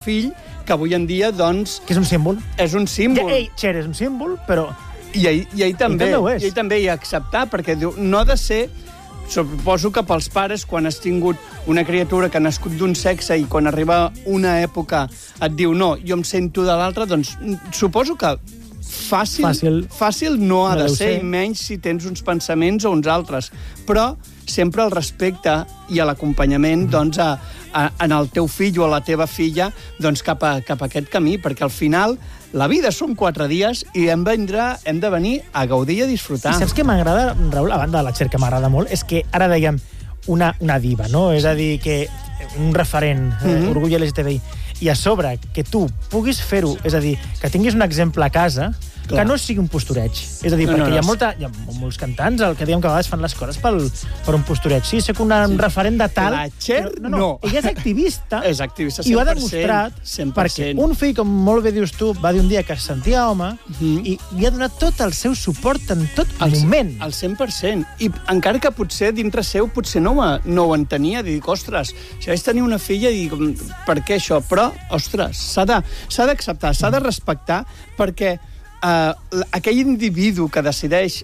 fill, que avui en dia, doncs... Que és un símbol. És un símbol. Cher és un símbol, però... I ell també ho és. I ell també hi ha acceptar, perquè diu, no ha de ser... Suposo que pels pares, quan has tingut una criatura que ha nascut d'un sexe i quan arriba una època et diu no, jo em sento de l'altre, doncs suposo que fàcil no ha de ser, i menys si tens uns pensaments o uns altres. Però sempre el respecte i l'acompanyament doncs, en el teu fill o a la teva filla doncs, cap a aquest camí, perquè al final la vida són 4 dies i hem de venir a gaudir i a disfrutar. I saps què m'agrada, Raül, a banda de la Cher, que m'agrada molt, és que ara dèiem una diva, no? És a dir, que un referent, orgull LGTBI, i a sobre que tu puguis fer-ho, és a dir, que tinguis un exemple a casa, que no sigui un postureig. És a dir, perquè hi ha molts cantants que diem que a vegades fan les coses per un postureig. Sí, sé que un referent de tal... La Cher, no. Ella és activista. És activista 100%. I ho ha demostrat 100%. perquè un fill, com molt bé dius tu, va dir un dia que es sentia home i li ha donat tot el seu suport en tot moment. Al 100%. I encara que potser dintre seu potser no ho entenia, dic, ostres, si vaig tenir una filla i dic, per què això? Però, ostres, s'ha d'acceptar, s'ha de respectar, perquè aquell individu que decideix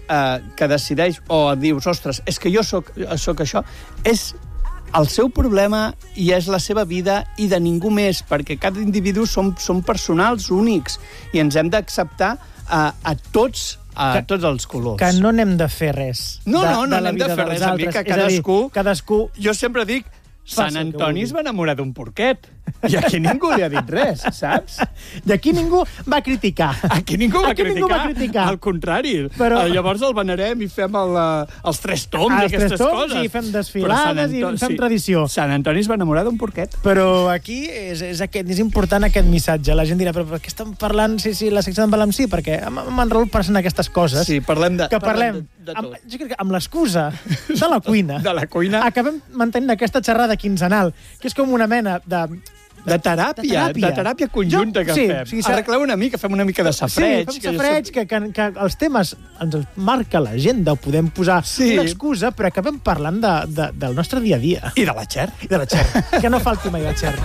o dius, ostres, és que jo soc això, és el seu problema i és la seva vida i de ningú més, perquè cada individu som personals, únics, i ens hem d'acceptar a tots els colors. Que no n'hem de fer res. No n'hem de fer res, amic, que cadascú... Jo sempre dic, Sant Antoni es va enamorar d'un porquet. I aquí ningú li ha dit res, saps? I aquí ningú va criticar. Aquí ningú va criticar. Al contrari. Però... Llavors el venerem i fem els 3 toms i aquestes coses. I fem desfilades i fem tradició. Sant Antoni es va enamorar d'un porquet. Però aquí és important aquest missatge. La gent dirà, però per què estem parlant, sí, la secció d'en Balam sí, perquè amb en Raül passen aquestes coses. Sí, parlem de tot. Jo crec que amb l'excusa de la cuina, acabem mantenint aquesta xerrada quinzenal, que és com una mena de teràpia conjunta que fem. Sí, arregleu una mica, fem una mica de safreig. Sí, fem safreig, que els temes ens marca l'agenda, ho podem posar una excusa, però acabem parlant del nostre dia a dia. I de la Cher. Que no falti mai la Cher.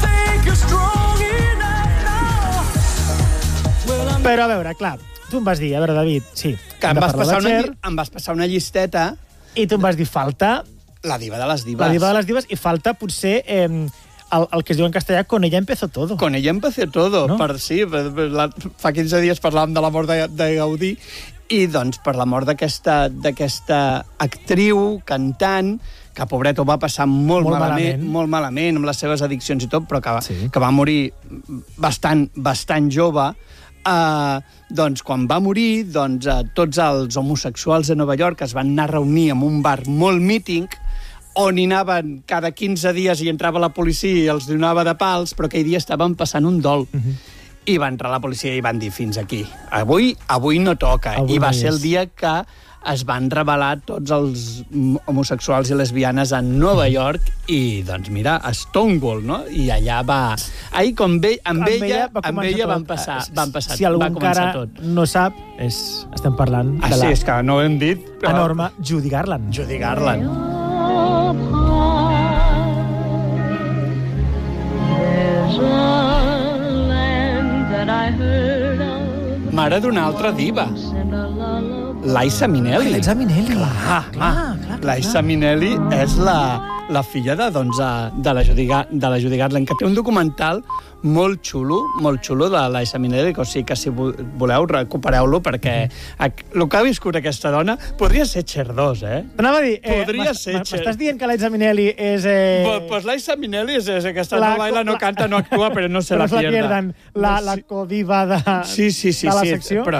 Però, a veure, clar, tu em vas dir, a veure, David, sí, que em vas passar una llisteta... I tu em vas dir, falta... La diva de les divas. La diva de les divas, i falta, potser... el que es diu en castellà, con ella empezó todo. Con ella empezó todo, no? Fa 15 dies parlàvem de la mort de Gaudí, i doncs per la mort d'aquesta actriu, cantant, que pobreta ho va passar molt malament, amb les seves addiccions i tot, però que va morir bastant jove. Doncs quan va morir, tots els homosexuals de Nova York es van anar a reunir en un bar molt mític, on hi anaven cada 15 dies i entrava la policia i els donava de pals, però aquell dia estaven passant un dol. I va entrar la policia i van dir, fins aquí. Avui no toca. I va ser el dia que es van revelar tots els homosexuals i lesbianes a Nova York i, doncs, mira, a Stonewall, no? I allà va... Amb ella van passar si algú encara no sap, estem parlant de la... és que no ho hem dit, però... enorme Judy Garland. Judy Garland. Mare d'una altra diva. Liza Minnelli. Liza Minnelli. Clar. Liza Minnelli és la filla de la Judy Garland, que té un documental molt xulo de la Liza Minnelli, que, o sigui que si voleu recupereu-lo, perquè el que ha viscut aquesta dona podria ser Cher 2, Anava a dir, podria ser Cher. M'estàs dient que Liza Minnelli és... Pues Liza Minnelli és aquesta no baila, no canta, no actua, però no se la pierdan. La codiva de la secció. Però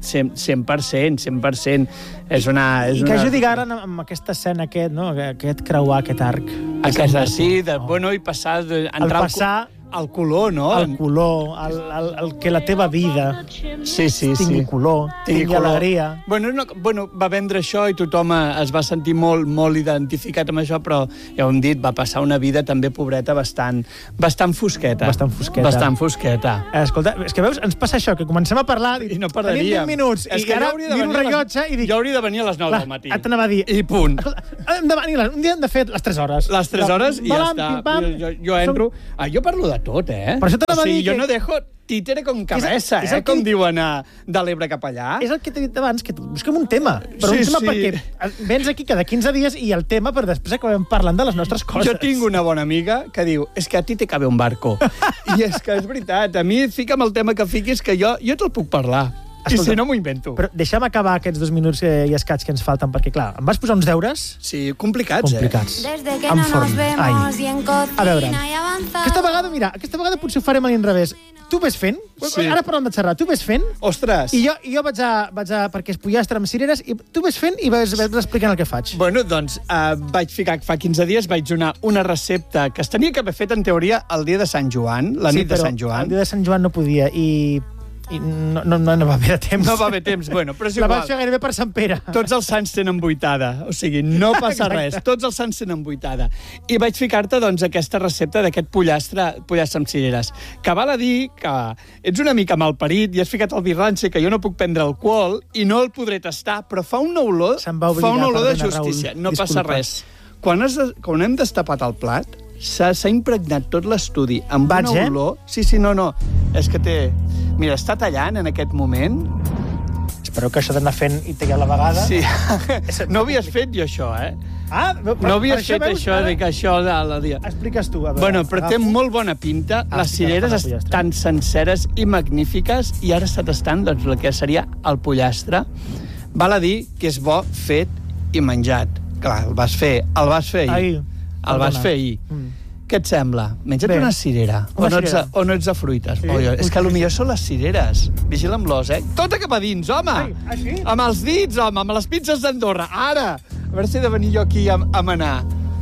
100%. És una... I que Judy Garland, amb aquesta escena aquest creuar, aquest arc... Sí, i passar... Entrar el color, no? El color, el que la teva vida tingui color, tingui alegria. Va vendre això i tothom es va sentir molt identificat amb això, però ja ho hem dit, va passar una vida també, pobreta, bastant fosqueta. Bastant fosqueta. Escolta, és que veus, ens passa això, que comencem a parlar i no parlaríem. Tenim 20 minuts i ara miro un rellotge i dic... Jo hauria de venir a les 9 del matí. Et t'anava a dir... I punt. Un dia hem de fer les 3 hores. Les 3 hores i ja està. Jo entro... Jo parlo de tot, eh? Per això t'anava a dir jo que... no dejo títere con cabeza, és el com que- diuen de l'Ebre cap allà. És el que t'he dit abans, que busquem un tema. Però Sí, un tema sí. perquè vens aquí cada 15 dies i el tema, però després acabem parlant de les nostres coses. Jo tinc una bona amiga que diu que a ti te cabe un barco. I és que és veritat. A mi, fica'm el tema que fiquis, que jo te'l puc parlar. Escolta, I si no, m'ho invento. Però deixa'm acabar aquests 2 minuts i escaig que ens falten, perquè, clar, em vas posar uns deures Sí, complicats, complicats. Desde que En no forn. nos vemos y en A veure, cocina y avanzamos. aquesta vegada potser ho farem a l'inrevés. Tu ves fent, Sí. ara parlant de xerrar, tu ves fent, Ostres! i jo vaig a perquè es pollastre amb cireres, i tu ves fent i vas explicant el que faig. Bueno, doncs, vaig ficar que fa 15 dies vaig donar una recepta que es tenia que haver fet, en teoria, el dia de Sant Joan, la nit de Sant el Joan. dia de Sant Joan no podia, i no va haver temps. No va haver temps, bueno, però és La igual. vaig fer gairebé per Sant Pere. Tots els sants tenen vuitada, o sigui, no passa res, tots els sants tenen vuitada. I vaig ficar-te, doncs, aquesta recepta d'aquest pollastre amb cireres, que val a dir que ets una mica malparit i has ficat el birranxe, que jo no puc prendre alcohol i no el podré tastar, però fa una olor, Se'm va oblidar, fa una olor de perdona, justícia. Raül, No passa disculpa. res. Quan hem destapat el plat, s'ha impregnat tot l'estudi amb Vaig, una olor... Sí, no. És que té... Mira, està tallant en aquest moment. Espero que això d'anar fent i té a la vegada. Sí. No havies fet jo això, eh? Ah, No havies fet això, de que això de la dia. Expliques tu, a veure. Bueno, però té Agafo. molt bona pinta. Les sí, cireres agafa el pollastre. estan senceres i magnífiques i ara està tastant, doncs, el que seria el pollastre. Val a dir que és bo fet i menjat. Clar, el vas fer ahir. Ahir. El vas Perdona. fer ahir. Què et sembla? Menja't Bé. una cirera. Una O no ets cirera. o no ets de fruites. Sí. És que potser són les cireres. Vigila amb l'os, eh? Tota cap a dins, home! Ai, sí? Amb els dits, home, amb les pizzas d'Andorra. Ara! A veure si he de venir jo aquí a manar.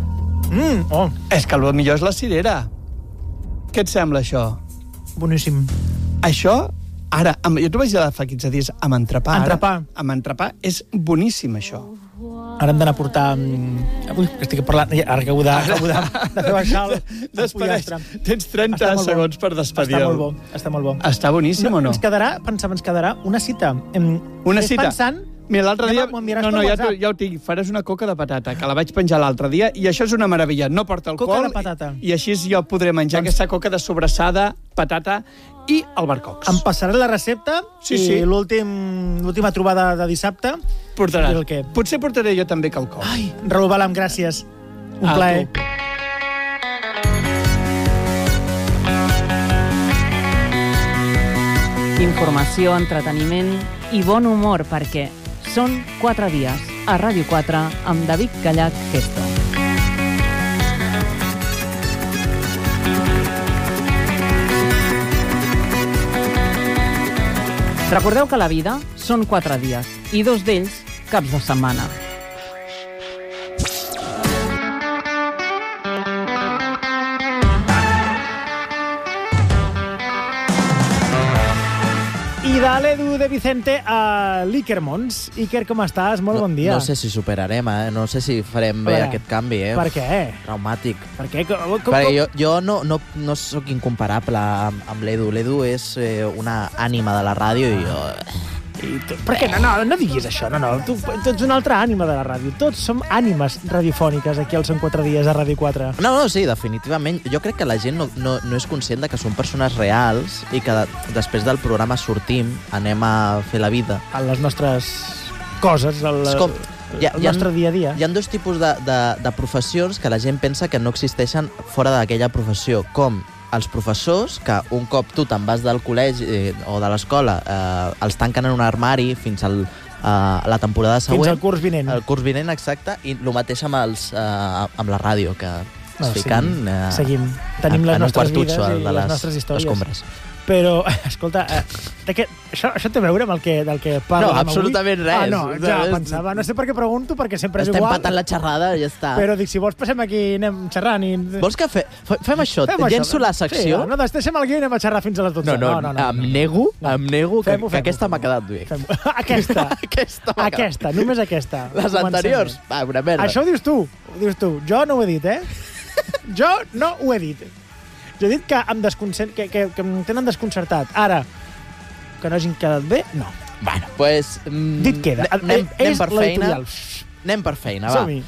Oh, És que el millor és la cirera. Què et sembla, això? boníssim. Això, ara, jo t'ho vaig dir fa 15 dies amb entrepà. Entrepà. Ara, amb entrepà és boníssim, això. Ara hem d'anar a portar... Ui, que estic parlant... Ara acabo de fer baixar el Despedeix. pollastre. Tens 30 Està molt bo. segons per despedir. Està molt bo, està molt bo. Està boníssim o no? Ens quedarà una cita. Una Estàs cita. pensant... Mira, l'altre dia... M'ho enviaràs No, per ja, WhatsApp. ja ho tinc. Faràs una coca de patata, que la vaig penjar l'altre dia, i això és una meravella. No porta alcohol. Coca de patata. I així jo podré menjar Doncs- aquesta coca de sobrassada, patata i albercocs. Em passaràs la recepta Sí, i sí. l'última trobada de dissabte. Portaràs. I el què? Potser portaré jo també quelcom. Ai, Raül Balam, gràcies. Un A plaer. tu. Informació, entreteniment i bon humor perquè són 4 dies a Ràdio 4 amb David Callach Gesto. Recordeu que la vida són 4 dies i 2 d'ells caps de setmana. I de l'Edu de Vicente a l'Iker Mons. Iker, com estàs? Molt bon dia. No sé si superarem, no sé si farem bé veure, aquest canvi, Per què? Traumàtic. Per què? Perquè jo no sóc incomparable amb l'Edu. L'Edu és una ànima de la ràdio i jo... Per què? No diguis això. No. Tu ets una altra ànima de la ràdio. Tots som ànimes radiofòniques aquí al Són 4 dies a Ràdio 4. No, sí, definitivament. Jo crec que la gent no és conscient de que som persones reals i que després del programa sortim, anem a fer la vida. A les nostres coses, el nostre dia a dia. Hi ha 2 tipus de professions que la gent pensa que no existeixen fora d'aquella professió, com els professors, que un cop tu te'n vas del col·legi o de l'escola, els tanquen en un armari fins a la temporada següent. Fins al curs vinent. El curs vinent, exacte, i el mateix amb la ràdio, que es fiquen seguim. Tenim les en un nostres vides quartutxo i de les nostres històries. escombres. Però, escolta, això té a veure amb el que parlem No, absolutament avui? res. No, ja pensava. No sé per què pregunto, perquè sempre és Estem igual. patant la xerrada i ja està. Però dic, si vols passem aquí i anem xerrant i... Vols que fem això? Llenço la secció? Sí, no, deixem el guió i anem a xerrar fins a les 12. No, em nego que aquesta m'ha quedat bé. Aquesta. Aquesta. Aquesta, només aquesta. Les Comencem anteriors, bé. va, una merda. Això ho dius tu. Jo no ho he dit, eh? Jo no ho he dit. Jo he dit que em tenen desconcertat. Ara, que no hagin quedat bé, no. Bueno, pues... Dit queda. Anem És per feina. l'editorial. Anem per feina, va. Som-hi.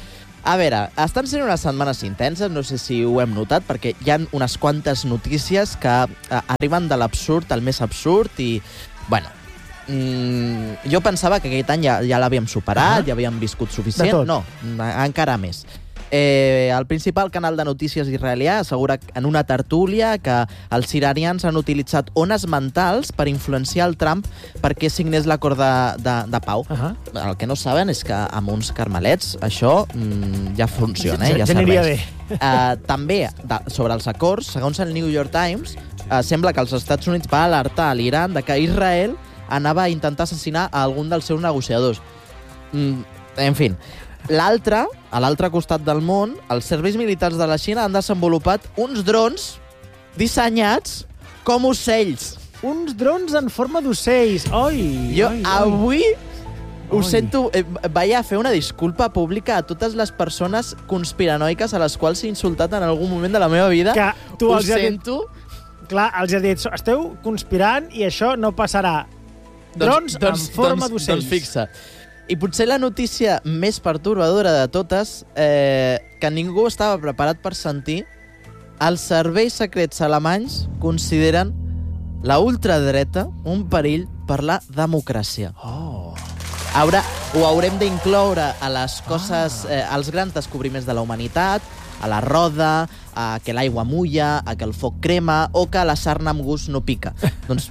A veure, estan sent unes setmanes intenses, no sé si ho hem notat, perquè hi ha unes quantes notícies que arriben de l'absurd al més absurd i, bueno, jo pensava que aquest any ja l'havíem superat, ja havíem viscut suficient. No, encara més. El principal canal de notícies israelià assegura en una tertúlia que els iranians han utilitzat ones mentals per influenciar el Trump perquè signés l'acord de pau. El que no saben és que amb uns carmelets això ja funciona, ja serveix. També, sobre els acords, segons el New York Times, sembla que els Estats Units va alertar a l'Iran de que Israel anava a intentar assassinar a algun dels seus negociadors. En fi, a l'altre costat del món, els serveis militars de la Xina han desenvolupat uns drons dissenyats com ocells. Uns drons en forma d'ocells. Avui ho sento, vaig a fer una disculpa pública a totes les persones conspiranoiques a les quals he insultat en algun moment de la meva vida. Que tu ho sento. Clar, els he dit, esteu conspirant i això no passarà. Drons en forma d'ocells. Doncs fixa. I potser la notícia més pertorbadora de totes, que ningú estava preparat per sentir, els serveis secrets alemanys consideren la ultradreta un perill per la democràcia. Ho haurem d'incloure a les coses, als grans descobriments de la humanitat, a la roda, a que l'aigua mulla, a que el foc crema o que la sarna amb gust no pica. Doncs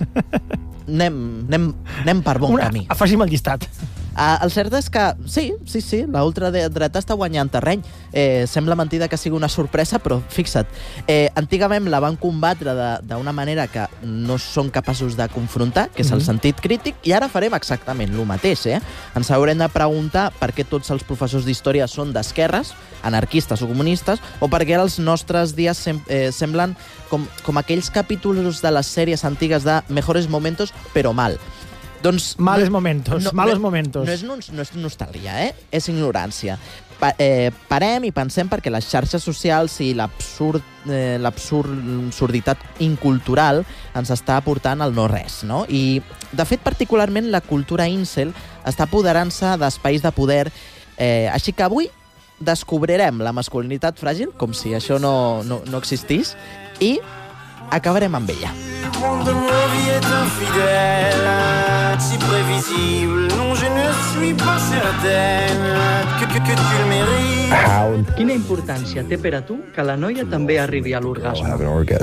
anem per bon camí. Afegim el llistat. El cert és que sí, la ultradreta està guanyant terreny. Sembla mentida que sigui una sorpresa, però fixa't, antigament la van combatre d'una manera que no són capaços de confrontar, que és el sentit crític, i ara farem exactament el mateix. Ens haurem de preguntar per què tots els professors d'història són d'esquerres, anarquistes o comunistes, o per què els nostres dies semblen com aquells capítols de les sèries antigues de Mejores Momentos, però mal. Doncs, malos momentos. No és nostàlgia, és ignorància. Parem i pensem perquè les xarxes socials i l'absurditat incultural ens està portant al no-res, no? I, de fet, particularment la cultura incel està apoderant-se d'espais de poder, així que avui descobrirem la masculinitat fràgil, com si això no existís, i acabarem amb ella. Le monde de ma vie est infidèle, si prévisible. Non, je ne suis pas certaine que tu le mérites. Quina importància té per a tu que la noia també arribi a l'orgasme?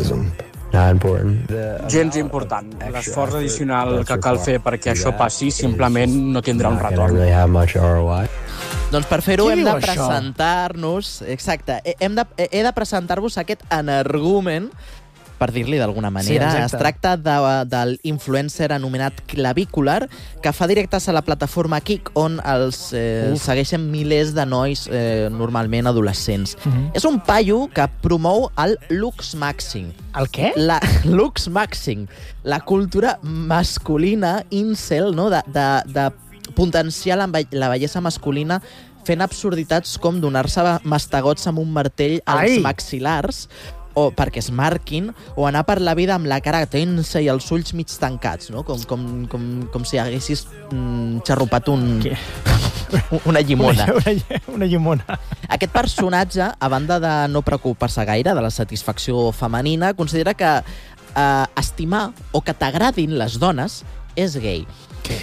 Gens important. L'esforç addicional que cal fer perquè això passi simplement no tindrà un retorn. Doncs per fer-ho hem de presentar-nos... Exacte, he de presentar-vos aquest energumen, per dir-li d'alguna manera. Es tracta de l'influencer anomenat Clavicular, que fa directes a la plataforma Kik, on els segueixen milers de nois, normalment adolescents. És un paio que promou el luxmaxing. El què? Luxmaxing. La cultura masculina incel, no? De potenciar la bellesa masculina fent absurditats com donar-se mastegots amb un martell als maxil·lars, o perquè es marquin, o anar per la vida amb la cara tensa i els ulls mig tancats, no? Com si haguessis xarrupat una llimona. Una llimona. Aquest personatge, a banda de no preocupar-se gaire de la satisfacció femenina, considera que estimar o que t'agradin les dones és gay. Què?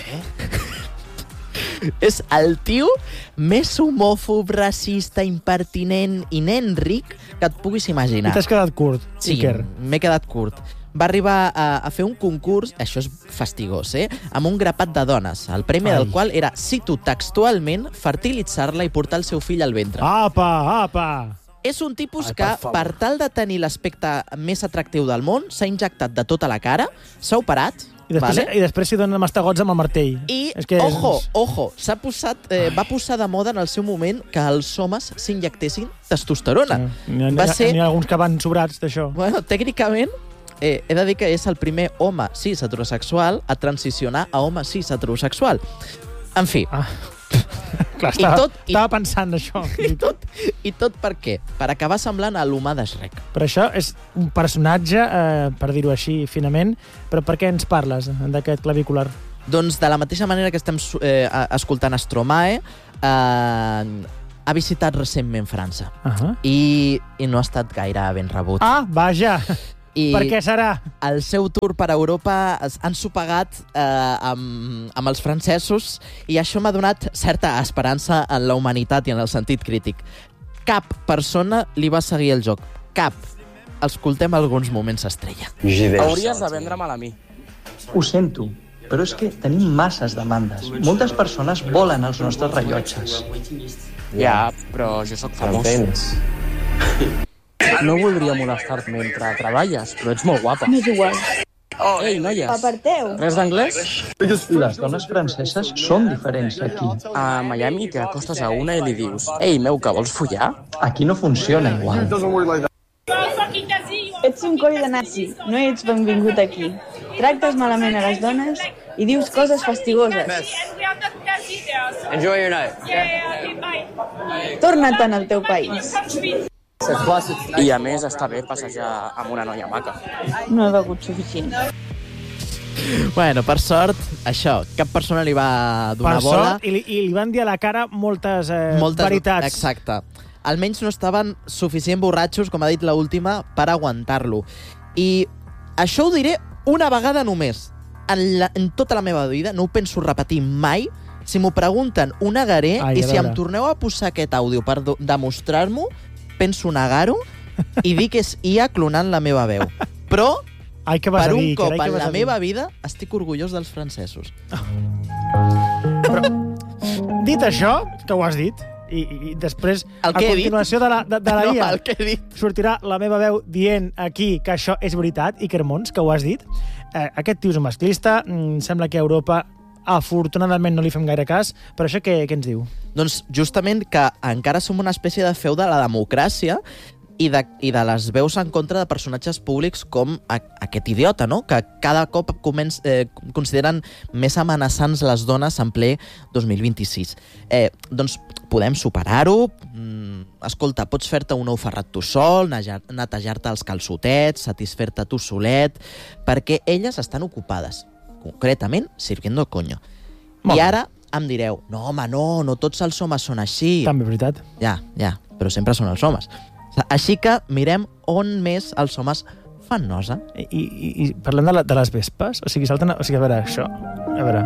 És el tio més homòfob, racista, impertinent i nen ric que et puguis imaginar. I t'has quedat curt, Iker. Sí, m'he quedat curt. Va arribar a fer un concurs, això és fastigós, amb un grapat de dones, el premi del qual era, cito textualment, fertilitzar-la i portar el seu fill al ventre. Apa! És un tipus que, per tal de tenir l'aspecte més atractiu del món, s'ha injectat de tota la cara, s'ha operat... I després s'hi donen mastegots amb el martell. I, ojo, va posar de moda en el seu moment que els homes s'injectessin testosterona. N'hi ha alguns que van sobrats d'això. Bueno, tècnicament, he de dir que és el primer home cis heterosexual a transicionar a home cis heterosexual. En fi... Clar, estava pensant això. I tot per què? Per acabar semblant a l'humà de Shrek. Però això és un personatge, per dir-ho així finament, però per què ens parles d'aquest Clavicular? Doncs de la mateixa manera que estem escoltant Stromae, ha visitat recentment França Uh-huh. i no ha estat gaire ben rebut. Ah, vaja! I Per què serà? el seu tour per Europa han sopegat amb els francesos i això m'ha donat certa esperança en la humanitat i en el sentit crític. Cap persona li va seguir el joc. Cap. Escoltem alguns moments estrella. Hauries de vendre-me'l a mi. Ho sento, però és que tenim masses demandes. Moltes persones volen els nostres rellotges. Ja, però jo sóc famós. No voldria molestar-te mentre treballes, però ets molt guapa. M'és igual. Ei, noies, Aparteu. res d'anglès? Les dones franceses són diferents aquí. A Miami t'acostes a una i li dius «Ei, meu, que vols follar?» Aquí no funciona igual. Ets un coll de nazi. No ets benvingut aquí. Tractes malament a les dones i dius coses fastigoses. Enjoy your night. Torna-te'n al teu país. I a més està bé passejar amb una noia maca. No he begut suficient. Bueno, per sort, això, cap persona li va donar Per bola. sort, i li van dir a la cara moltes veritats. Exacte. Almenys no estaven suficient borratxos, com ha dit l'última, per aguantar-lo. I això ho diré una vegada només. En tota la meva vida, no ho penso repetir mai. Si m'ho pregunten, ho negaré. Ai, I a si em veure. torneu a posar aquest àudio per demostrar-m'ho, penso negar-ho i dir que és IA clonant la meva veu. Però, Ai, què vas per a un dir? cop Carai, què en vas la a dir? meva vida, estic orgullós dels francesos. Dit això, que ho has dit, i després, El a que he dit? continuació de la No, IA, el que he dit. sortirà la meva veu dient aquí que això és veritat, Iker Mons, que ho has dit. Aquest tio és un masclista, sembla que a Europa afortunadament no li fem gaire cas, però això què ens diu? Doncs justament que encara som una espècie de feu de la democràcia i de les veus en contra de personatges públics com aquest idiota, no? Que cada cop consideren més amenaçants les dones en ple 2026. Doncs podem superar-ho. Escolta, pots fer-te un ou ferrat tu sol, netejar-te els calçotets, satisfer-te tu solet, perquè elles estan ocupades, concretament sirviendo coño. Molt I bé. ara em direu, no, home, no tots els homes són així. També és veritat. Ja, però sempre són els homes. Així que mirem on més els homes fan nosa. I parlem de les vespes? O sigui, salten... O sigui, a veure, això... A veure...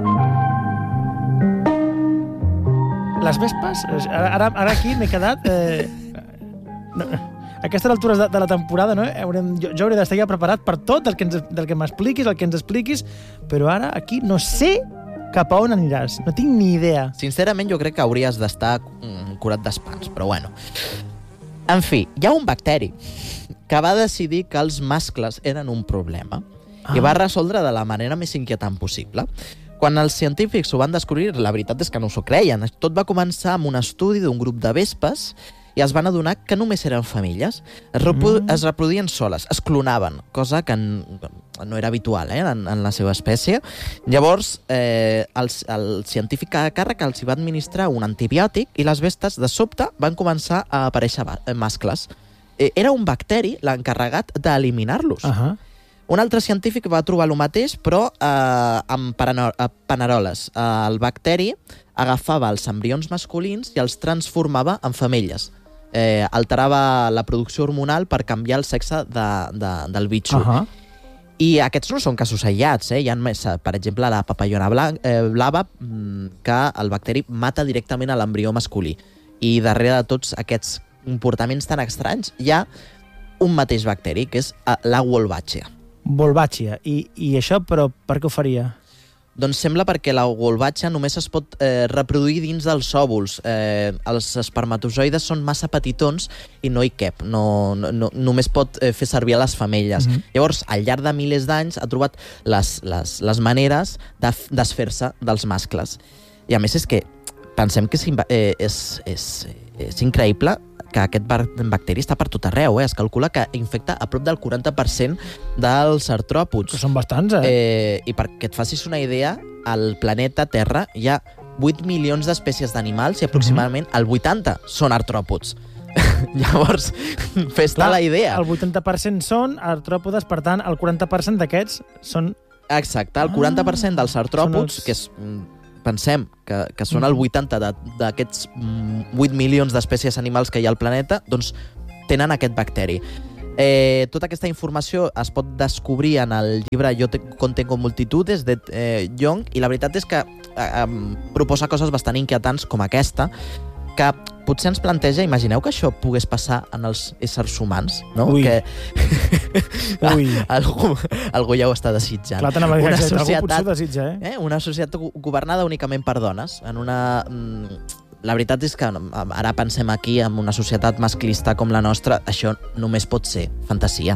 Les vespes... Ara aquí m'he quedat... No, a aquestes altures de la temporada, no? Jo hauré d'estar ja preparat per tot del que m'expliquis, el que ens expliquis, però ara aquí no sé cap a on aniràs. No tinc ni idea. Sincerament, jo crec que hauries d'estar curat d'espants, però bueno. En fi, hi ha un bacteri que va decidir que els mascles eren un problema i va resoldre de la manera més inquietant possible. Quan els científics ho van descobrir, la veritat és que no s'ho creien. Tot va començar amb un estudi d'un grup de vespes i es van adonar que només eren femelles. Es reproduïen soles, es clonaven, cosa que no era habitual en la seva espècie. Llavors, el científic a càrrec els hi va administrar un antibiòtic i les vestes, de sobte, van començar a aparèixer mascles. Era un bacteri l'encarregat d'eliminar-los. Un altre científic va trobar el mateix, però amb paneroles. El bacteri agafava els embrions masculins i els transformava en femelles. Alterava la producció hormonal per canviar el sexe del bitxo. I aquests no són casos aïllats. Hi ha més, per exemple, la papallona blava, que el bacteri mata directament a l'embrió masculí. I darrere de tots aquests comportaments tan estranys hi ha un mateix bacteri, que és la Wolbachia. Wolbachia. I això, però, per què ho faria? Doncs sembla perquè la Wolbachia només es pot reproduir dins dels òvuls. Els espermatozoides són massa petitons i no hi cap. Només pot fer servir a les femelles. Llavors, al llarg de milers d'anys, ha trobat les maneres de desfer-se dels mascles. I a més és que pensem que és increïble que aquest bacteri està per tot arreu. Es calcula que infecta a prop del 40% dels artròpods. Que són bastants, I perquè et facis una idea, al planeta Terra hi ha 8 milions d'espècies d'animals i aproximadament el 80 són artròpods. Llavors, fes-te la idea. El 80% són artròpodes, per tant, el 40% d'aquests són... Exacte, el 40% dels artròpods, que és... pensem que són el 80 d'aquests 8 milions d'espècies animals que hi ha al planeta, doncs tenen aquest bacteri. Tota aquesta informació es pot descobrir en el llibre Yo contengo multitudes de Jung, i la veritat és que proposa coses bastant inquietants com aquesta, que potser ens planteja, imagineu que això pogués passar en els éssers humans, no? Ui. Que Ui. algú ja ho està desitjant. Clar, algú potser ho desitja, Una societat governada únicament per dones, en una... La veritat és que ara pensem aquí en una societat masclista com la nostra, això només pot ser fantasia.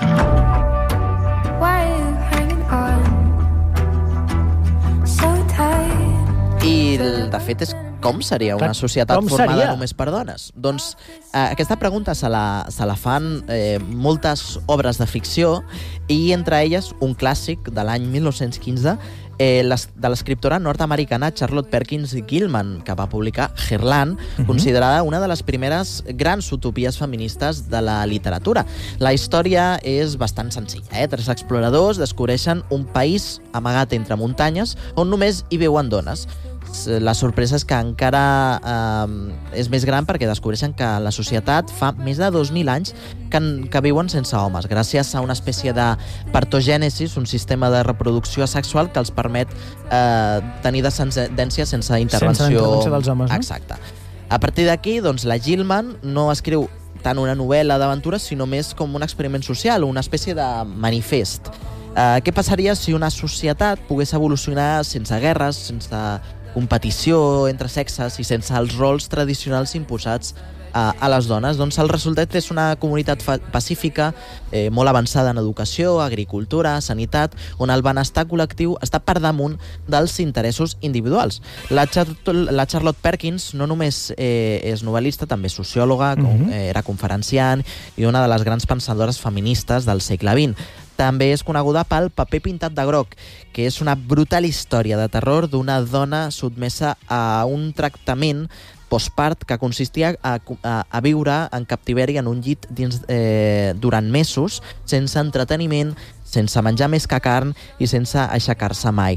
I de fet és com seria una societat formada només per dones? Doncs aquesta pregunta se la fan moltes obres de ficció, i entre elles un clàssic de l'any 1915 de l'escriptora nord-americana Charlotte Perkins Gilman, que va publicar Herland, considerada una de les primeres grans utopies feministes de la literatura. La història és bastant senzilla. 3 exploradors descobreixen un país amagat entre muntanyes on només hi viuen dones. La sorpresa és que encara és més gran perquè descobreixen que la societat fa més de 2.000 anys que viuen sense homes, gràcies a una espècie de partogènesis, un sistema de reproducció asexual que els permet tenir descendència sense intervenció dels homes, no? Exacte. A partir d'aquí, doncs, la Gilman no escriu tant una novel·la d'aventures, sinó més com un experiment social, una espècie de manifest. Què passaria si una societat pogués evolucionar sense guerres, sense competició entre sexes i sense els rols tradicionals imposats a les dones? Doncs el resultat és una comunitat pacífica, molt avançada en educació, agricultura, sanitat, on el benestar col·lectiu està per damunt dels interessos individuals. La Charlotte Perkins no només és novel·lista, també és sociòloga, era conferenciant i una de les grans pensadores feministes del segle XX. També és coneguda pel Paper pintat de groc, que és una brutal història de terror d'una dona sotmesa a un tractament postpart que consistia a viure en captiveri en un llit durant mesos, sense entreteniment, sense menjar més que carn i sense aixecar-se mai.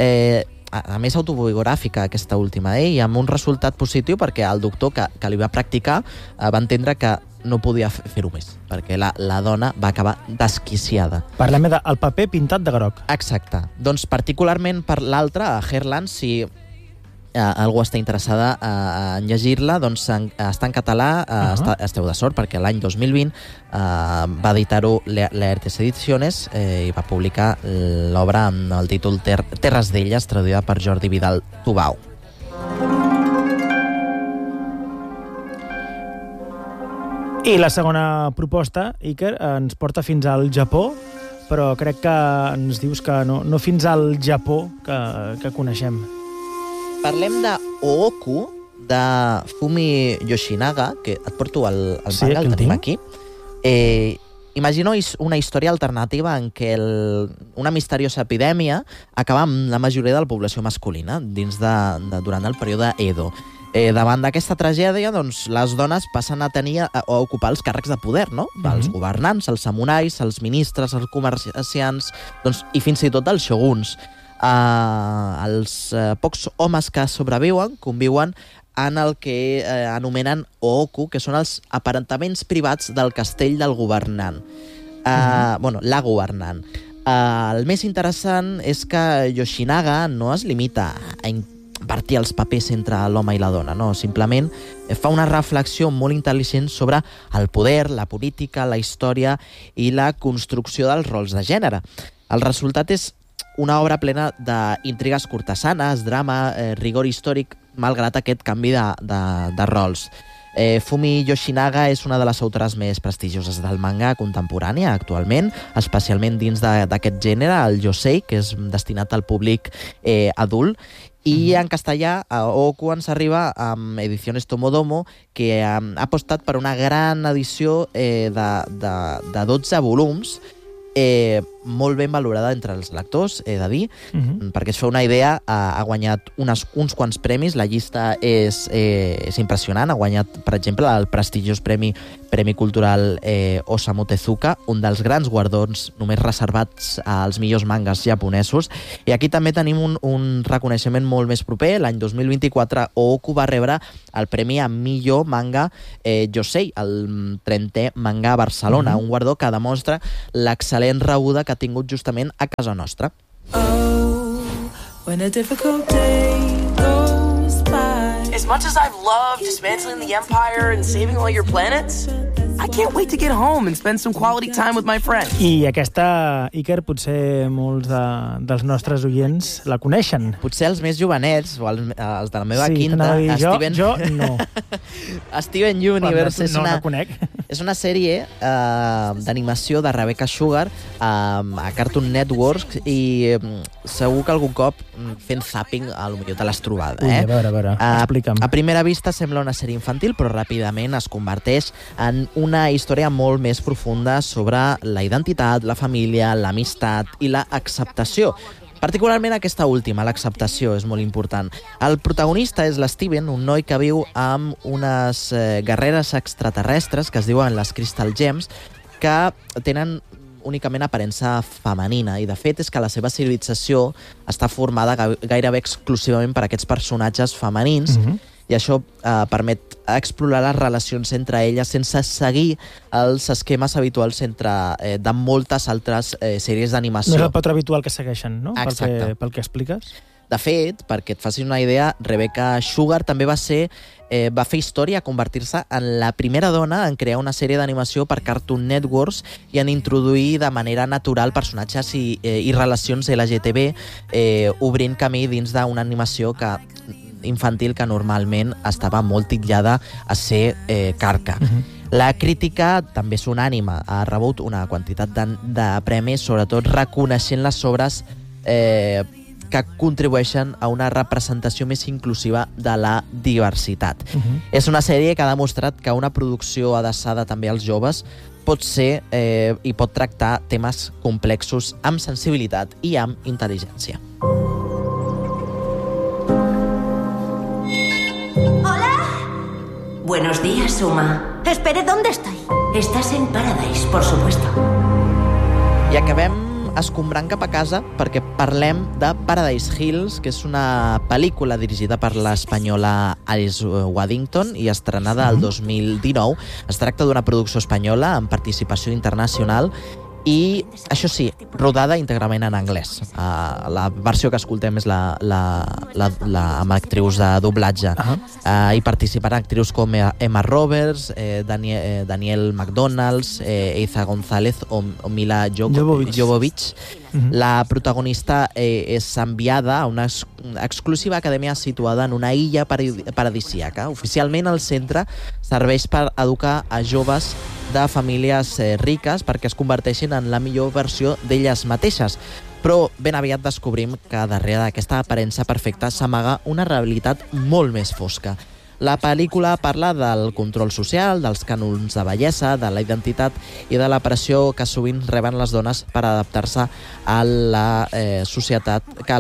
A més autobiogràfica aquesta última, i amb un resultat positiu perquè el doctor que li va practicar va entendre que no podia fer-ho més, perquè la dona va acabar desquiciada. Parlem del Paper pintat de groc. Exacte. Doncs particularment per l'altra, a Herland, si algú està interessada en llegir-la, doncs està en català, esteu de sort, perquè l'any 2020 va editar-ho Laertes Ediciones i va publicar l'obra amb el títol Terres d'elles, traduïda per Jordi Vidal Tubau. I la segona proposta, Iker, ens porta fins al Japó, però crec que ens dius que no fins al Japó que coneixem. Parlem de Ooku, de Fumi Yoshinaga, que et porto el manga, el tenim aquí. Imagineu una història alternativa en què una misteriosa epidèmia acaba amb la majoria de la població masculina durant el període Edo. Davant d'aquesta tragèdia, doncs, les dones passen a tenir o a ocupar els càrrecs de poder, no? Els governants, els samurais, els ministres, els comerciants, doncs, i fins i tot els shoguns. Els pocs homes que sobreviuen conviuen en el que anomenen Ooku, que són els aparentaments privats del castell del governant. La governant. El més interessant és que Yoshinaga no es limita a invertir els papers entre l'home i la dona, no? Simplement fa una reflexió molt intel·ligent sobre el poder, la política, la història i la construcció dels rols de gènere. El resultat és una obra plena d'intrigues cortesanes, drama, rigor històric, malgrat aquest canvi de rols. Fumi Yoshinaga és una de les autores més prestigioses del manga contemporània actualment, especialment dins d'aquest gènere, el yosei, que és destinat al públic adult. I en castellà, Ooku ens arriba amb Ediciones Tomodomo, que ha apostat per una gran edició de 12 volums, molt ben valorada entre els lectors, he de dir. Perquè es fa una idea, ha guanyat uns quants premis, la llista és impressionant, ha guanyat, per exemple, el prestigiós Premi Cultural Osamu Tezuka, un dels grans guardons només reservats als millors mangas japonesos, i aquí també tenim un reconeixement molt més proper. L'any 2024 Ooku va rebre el premi a millor manga Yosei, el 30è Manga a Barcelona, un guardó que demostra l'excel·lent rebuda que ha tingut justament a casa nostra. When a difficult day goes by. As much as I've loved dismantling the Empire and saving all your planets, I can't wait to get home and spend some quality time with my friends. I aquesta, Iker, potser molts dels nostres oients la coneixen. Potser els més jovenets, o els de la meva quinta. Jo no. Steven Universe no conec. És una sèrie d'animació de Rebecca Sugar a Cartoon Network, i segur que algun cop fent zapping potser te l'has trobat. A veure, explica'm. A primera vista sembla una sèrie infantil, però ràpidament es converteix en una història molt més profunda sobre la identitat, la família, l'amistat i l'acceptació. Particularment aquesta última, l'acceptació, és molt important. El protagonista és l'Steven, un noi que viu amb unes guerreres extraterrestres que es diuen les Crystal Gems, que tenen únicament aparença femenina, i de fet és que la seva civilització està formada gairebé exclusivament per aquests personatges femenins, i això permet explorar les relacions entre elles sense seguir els esquemes habituals de moltes altres sèries d'animació. No és el patró habitual que segueixen, no? Exacte. Pel que expliques. De fet, perquè et facis una idea, Rebecca Sugar també va fer història a convertir-se en la primera dona en crear una sèrie d'animació per Cartoon Networks i en introduir de manera natural personatges i relacions LGTB, obrint camí dins d'una animació infantil que normalment estava molt titllada a ser carca. La crítica també és unànime, ha rebut una quantitat de premis, sobretot reconeixent les obres que contribueixen a una representació més inclusiva de la diversitat. És una sèrie que ha demostrat que una producció adreçada també als joves pot ser i pot tractar temes complexos amb sensibilitat i amb intel·ligència. Buenos días, Suma. Espere, ¿dónde estoy? Estás en Paradise, por supuesto. I acabem escombrant cap a casa perquè parlem de Paradise Hills, que és una pel·lícula dirigida per l'espanyola Alice Waddington i estrenada el 2019. Es tracta d'una producció espanyola amb participació internacional i, això sí, rodada íntegrament en anglès. La versió que escoltem és amb actrius de doblatge. Hi participaran actrius com Emma Roberts, Daniel McDonald's, Eiza González o Mila Jovovich. La protagonista és enviada a una exclusiva acadèmia situada en una illa paradisíaca. Oficialment, el centre serveix per educar a joves de famílies riques perquè es converteixin en la millor versió d'elles mateixes. Però ben aviat descobrim que darrere d'aquesta aparença perfecta s'amaga una realitat molt més fosca. La pel·lícula parla del control social, dels cànons de bellesa, de la identitat i de la pressió que sovint reben les dones per adaptar-se a la societat,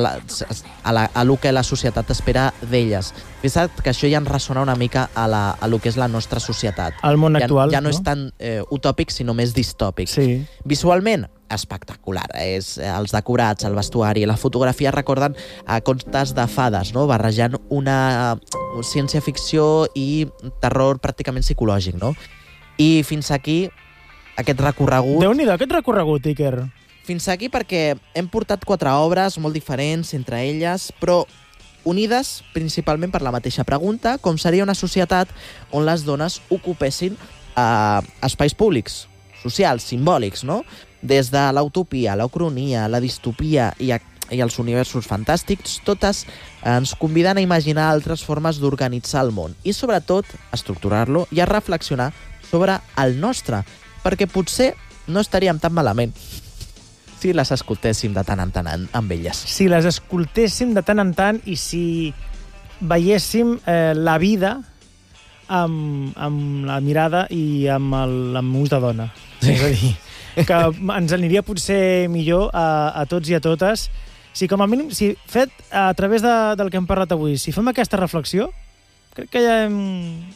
a lo que la societat espera d'elles. Fixa't que això ja ens ressona una mica a lo que és la nostra societat. Al món actual, ja no és tan utòpic, sinó més distòpic. Sí. Visualment, espectacular. Els decorats, el vestuari i la fotografia recorden a contes de fades, no? Barrejant una ciència-ficció i terror pràcticament psicològic, no? I fins aquí aquest recorregut... Déu-n'hi-do, aquest recorregut, Iker. Fins aquí perquè hem portat 4 obres molt diferents entre elles, però unides principalment per la mateixa pregunta, com seria una societat on les dones ocupessin espais públics, socials, simbòlics, no? Des de l'utopia, la ucronia, la distopia i els universos fantàstics, totes ens conviden a imaginar altres formes d'organitzar el món i, sobretot, a estructurar-lo i a reflexionar sobre el nostre, perquè potser no estaríem tan malament si les escoltéssim de tant en tant amb elles. Si les escoltéssim de tant en tant i si veiéssim la vida amb la mirada i amb l'ús de dona. Sí. És a dir, que ens aniria potser millor a tots i a totes. Si com a mínim, si fet a través del que hem parlat avui, si fem aquesta reflexió, crec que ja hem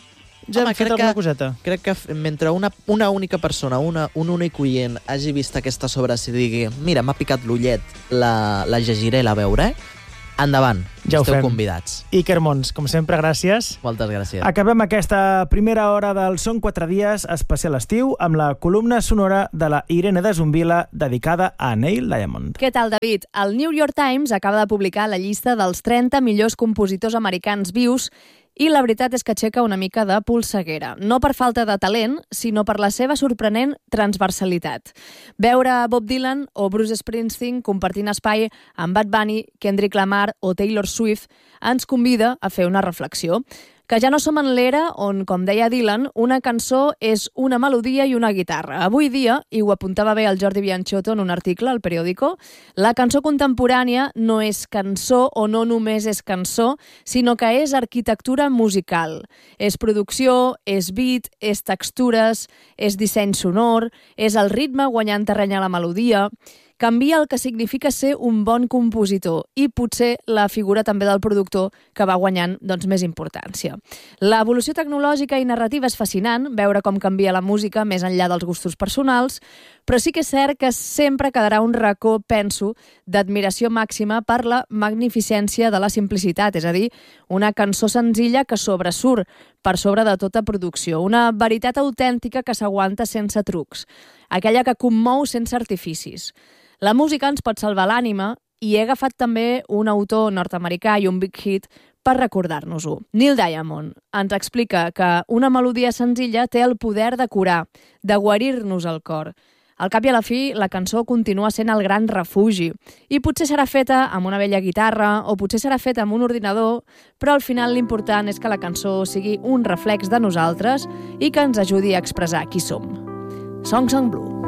fet alguna coseta. Crec que mentre una única persona, un únic oient hagi vist aquesta obra i digui mira, m'ha picat l'ullet, la llegiré, la veuré, endavant, ja esteu convidats. Iker Mons, com sempre, gràcies. Moltes gràcies. Acabem aquesta primera hora del Són 4 dies especial estiu amb la columna sonora de la Irene de Zumbila dedicada a Neil Diamond. Què tal, David? El New York Times acaba de publicar la llista dels 30 millors compositors americans vius i la veritat és que aixeca una mica de polseguera. No per falta de talent, sinó per la seva sorprenent transversalitat. Veure Bob Dylan o Bruce Springsteen compartint espai amb Bad Bunny, Kendrick Lamar o Taylor Swift ens convida a fer una reflexió. Que ja no som en l'era on, com deia Dylan, una cançó és una melodia i una guitarra. Avui dia, i ho apuntava bé el Jordi Bianchotto en un article al periòdico, la cançó contemporània no és cançó o no només és cançó, sinó que és arquitectura musical. És producció, és beat, és textures, és disseny sonor, és el ritme guanyant terreny a la melodia. Canvia el que significa ser un bon compositor i potser la figura també del productor que va guanyant més importància. L'evolució tecnològica i narrativa és fascinant, veure com canvia la música més enllà dels gustos personals, però sí que és cert que sempre quedarà un racó, penso, d'admiració màxima per la magnificència de la simplicitat, és a dir, una cançó senzilla que sobresurt per sobre de tota producció, una veritat autèntica que s'aguanta sense trucs, aquella que commou sense artificis. La música ens pot salvar l'ànima i he agafat també un autor nord-americà i un big hit per recordar-nos-ho. Neil Diamond ens explica que una melodia senzilla té el poder de curar, de guarir-nos el cor. Al cap i a la fi, la cançó continua sent el gran refugi i potser serà feta amb una vella guitarra o potser serà feta amb un ordinador, però al final l'important és que la cançó sigui un reflex de nosaltres i que ens ajudi a expressar qui som. Songs in Blue.